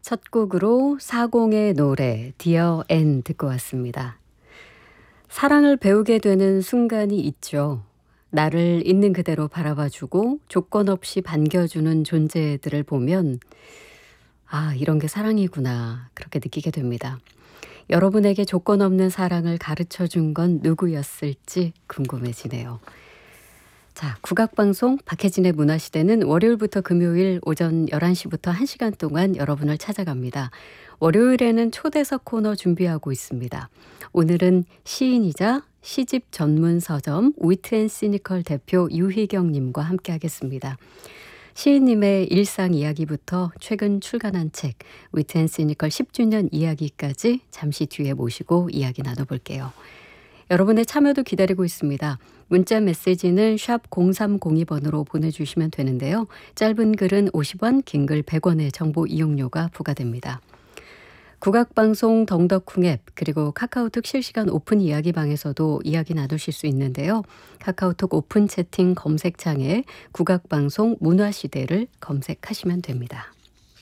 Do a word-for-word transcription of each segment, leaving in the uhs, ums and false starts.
첫 곡으로 사공의 노래 Dear Ann 듣고 왔습니다. 사랑을 배우게 되는 순간이 있죠. 나를 있는 그대로 바라봐주고 조건 없이 반겨주는 존재들을 보면 아, 이런 게 사랑이구나 그렇게 느끼게 됩니다. 여러분에게 조건 없는 사랑을 가르쳐준 건 누구였을지 궁금해지네요. 자, 국악방송 박혜진의 문화시대는 월요일부터 금요일 오전 열한 시부터 한 시간 동안 여러분을 찾아갑니다. 월요일에는 초대석 코너 준비하고 있습니다. 오늘은 시인이자 시집 전문 서점 위트앤시니컬 대표 유희경님과 함께 하겠습니다. 시인님의 일상 이야기부터 최근 출간한 책 위트앤시니컬 십 주년 이야기까지 잠시 뒤에 모시고 이야기 나눠볼게요. 여러분의 참여도 기다리고 있습니다. 문자 메시지는 샵 공삼공이 번으로 보내주시면 되는데요. 짧은 글은 오십 원, 긴 글 백 원의 정보 이용료가 부과됩니다. 국악방송 덩덕쿵 앱 그리고 카카오톡 실시간 오픈 이야기방에서도 이야기 나누실 수 있는데요. 카카오톡 오픈 채팅 검색창에 국악방송 문화시대를 검색하시면 됩니다.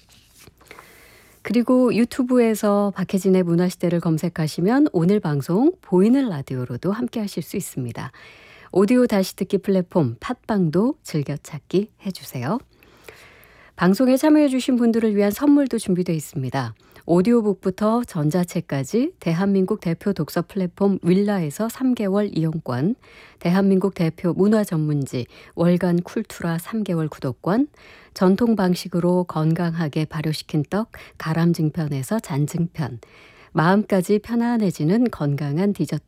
그리고 유튜브에서 박혜진의 문화시대를 검색하시면 오늘 방송 보이는 라디오로도 함께 하실 수 있습니다. 오디오 다시 듣기 플랫폼 팟빵도 즐겨찾기 해주세요. 방송에 참여해주신 분들을 위한 선물도 준비되어 있습니다. 오디오북부터 전자책까지 대한민국 대표 독서 플랫폼 윌라에서 삼 개월 이용권, 대한민국 대표 문화 전문지 월간 쿨투라 삼 개월 구독권, 전통 방식으로 건강하게 발효시킨 떡 가람증편에서 잔증편, 마음까지 편안해지는 건강한 디저트